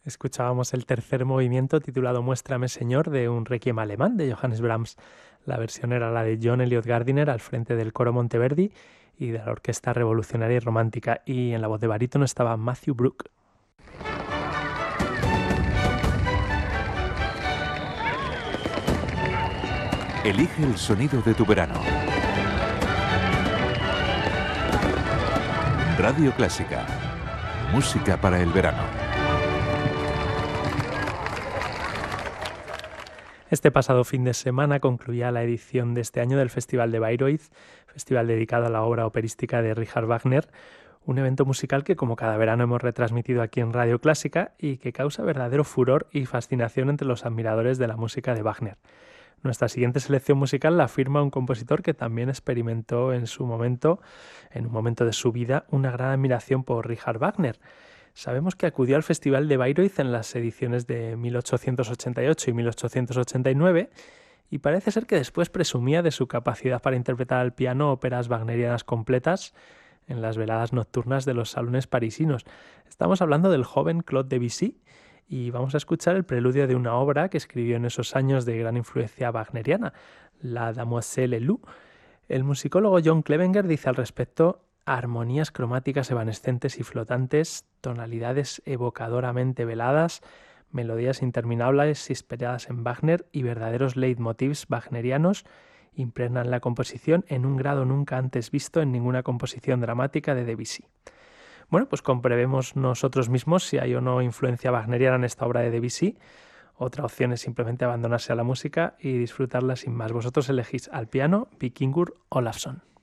Escuchábamos el tercer movimiento titulado Muéstrame Señor de un requiem alemán de Johannes Brahms. La versión era la de John Eliot Gardiner al frente del coro Monteverdi y de la Orquesta Revolucionaria y Romántica, y en la voz de barítono estaba Matthew Brook. Elige el sonido de tu verano. Radio Clásica. Música para el verano. Este pasado fin de semana concluía la edición de este año del Festival de Bayreuth, festival dedicado a la obra operística de Richard Wagner, un evento musical que como cada verano hemos retransmitido aquí en Radio Clásica y que causa verdadero furor y fascinación entre los admiradores de la música de Wagner. Nuestra siguiente selección musical la firma un compositor que también experimentó en un momento de su vida, una gran admiración por Richard Wagner. Sabemos que acudió al Festival de Bayreuth en las ediciones de 1888 y 1889 y parece ser que después presumía de su capacidad para interpretar al piano óperas wagnerianas completas en las veladas nocturnas de los salones parisinos. Estamos hablando del joven Claude Debussy y vamos a escuchar el preludio de una obra que escribió en esos años de gran influencia wagneriana, la Damoiselle Lou. El musicólogo John Clevenger dice al respecto: armonías cromáticas evanescentes y flotantes, tonalidades evocadoramente veladas, melodías interminables inspiradas en Wagner y verdaderos leitmotivs wagnerianos impregnan la composición en un grado nunca antes visto en ninguna composición dramática de Debussy. Bueno, pues comprobemos nosotros mismos si hay o no influencia wagneriana en esta obra de Debussy. Otra opción es simplemente abandonarse a la música y disfrutarla sin más. Vosotros elegís al piano, Víkingur o Olafsson.